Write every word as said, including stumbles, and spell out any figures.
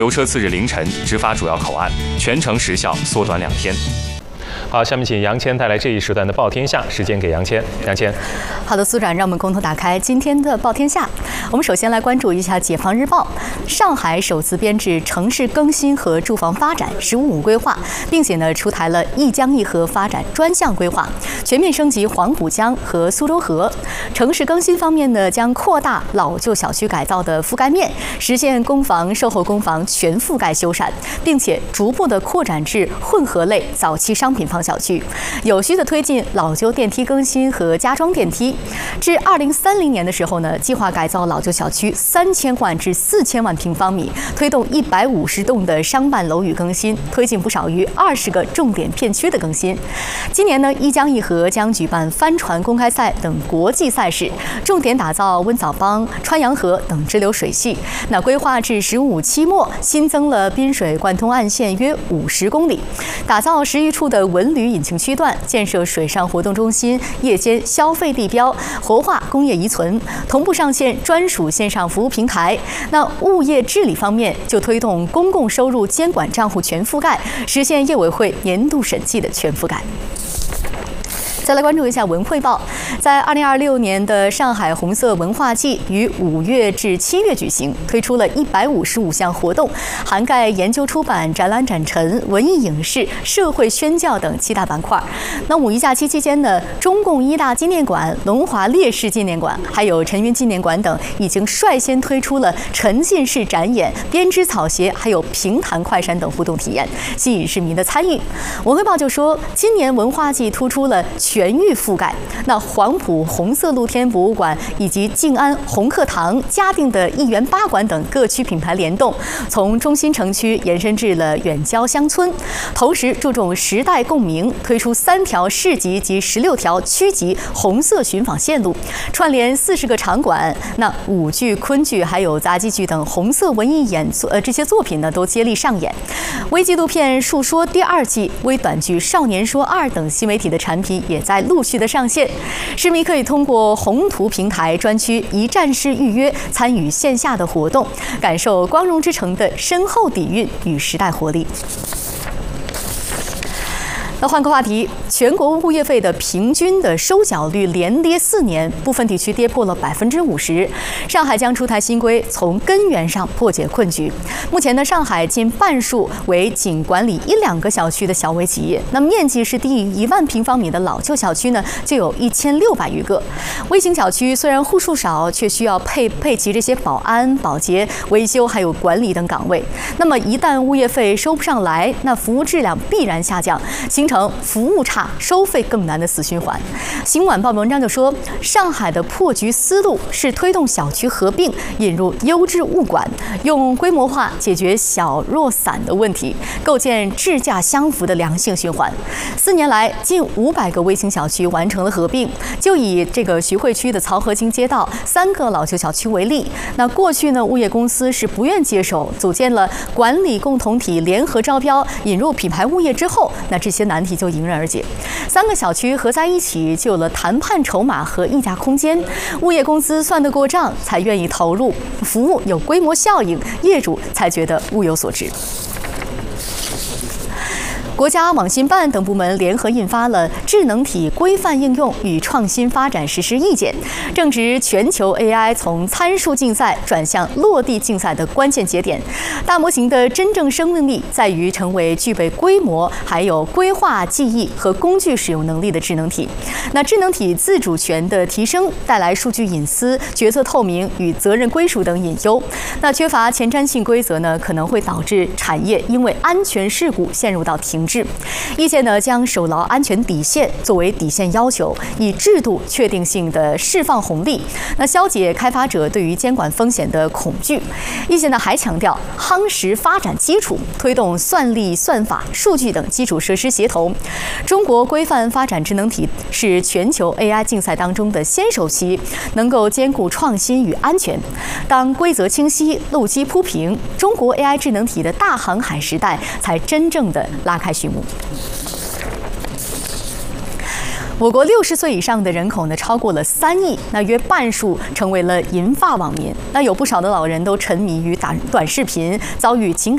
邮车次日凌晨直发主要口岸，全程时效缩短两天。 好，下面请杨谦带来这一时段的《报天下》，时间给杨谦。杨谦， 好的，苏展，让我们共同打开今天的《报天下》。我们首先来关注一下《解放日报》，上海首次编制城市更新和住房发展“十五五”规划，并且呢出台了一江一河发展专项规划，全面升级黄浦江和苏州河。城市更新方面呢，将扩大老旧小区改造的覆盖面，实现公房、售后公房全覆盖修缮，并且逐步的扩展至混合类早期商品房小区，有序的推进老旧电梯更新和加装电梯。至二零三零年的时候呢，计划改造老旧小区三千万至四千万平方米，推动一百五十栋的商办楼宇更新，推进不少于二十个重点片区的更新。今年呢，一江一河将举办帆船公开赛等国际赛事，重点打造温早帮、川洋河等支流水系。那规划至“十五五”期末新增了滨水贯通岸线约五十公里，打造十余处的文旅引擎区段，建设水上活动中心、夜间消费地标，活化工业遗存，同步上线专属线上服务平台。那物业治理方面，就推动公共收入监管账户全覆盖，实现业委会年度审计的全覆盖。 再来关注一下《文汇报》，在二零二六年的上海红色文化季于五月至七月举行，推出了一百五十五项活动，涵盖研究出版、展览展陈、文艺影视、社会宣教等七大板块。那五一假期期间呢，中共一大纪念馆、龙华烈士纪念馆，还有陈云纪念馆等，已经率先推出了沉浸式展演、编织草鞋，还有平弹快闪等互动体验，吸引市民的参与。《文汇报》就说，今年文化季突出了 全域覆盖，那黄埔红色露天博物馆以及静安红课堂、嘉定的一园八馆等各区品牌联动，从中心城区延伸至了远郊乡村。同时注重时代共鸣，推出三条市级及十六条区级红色寻访线路，串联四十个场馆。那舞剧、昆剧还有杂技剧等红色文艺演作呃这些作品呢，都接力上演。微纪录片《述说》第二季、微短剧《少年说二》等新媒体的产品也 在陆续的上线，市民可以通过宏图平台专区一站式预约，参与线下的活动，感受光荣之城的深厚底蕴与时代活力。 那换个话题，全国物业费的平均的收缴率连跌四年，部分地区跌破了百分之五十。上海将出台新规，从根源上破解困局。目前呢，上海近半数为仅管理一两个小区的小微企业，那面积是低于一万平方米的老旧小区呢，就有一千六百余个。微型小区虽然户数少，却需要配配齐这些保安、保洁、维修还有管理等岗位。那么一旦物业费收不上来，那服务质量必然下降，形成 成服务差、收费更难的死循环。新晚报文章就说，上海的破局思路是推动小区合并，引入优质物管，用规模化解决小弱散的问题，构建质价相符的良性循环。四年来，近五百个微型小区完成了合并。就以这个徐汇区的漕河泾街道三个老旧小区为例，那过去呢，物业公司是不愿接手，组建了管理共同体联合招标，引入品牌物业之后，那这些难题 就迎刃而解，三个小区合在一起，就有了谈判筹码和议价空间。物业公司算得过账，才愿意投入，服务有规模效应，业主才觉得物有所值。 国家网信办等部门联合印发了《智能体规范应用与创新发展实施意见》，正值全球 A I 从参数竞赛转向落地竞赛的关键节点。大模型的真正生命力在于成为具备规模、还有规划、记忆和工具使用能力的智能体。那智能体自主权的提升，带来数据隐私、决策透明与责任归属等隐忧。那缺乏前瞻性规则呢，可能会导致产业因为安全事故陷入到停滞。意见呢，将守牢安全底线作为底线要求，以制度确定性的释放红利，那消解开发者对于监管风险的恐惧。意见呢还强调夯实发展基础，推动算力、算法、数据等基础设施协同。中国规范发展智能体是全球 A I 竞赛当中的先手棋，能够兼顾创新与安全。当规则清晰、路基铺平，中国 A I 智能体的大航海时代才真正的拉开序幕。我国六十岁以上的人口呢超过了三亿，那约半数成为了银发网民。那有不少的老人都沉迷于短短视频，遭遇情感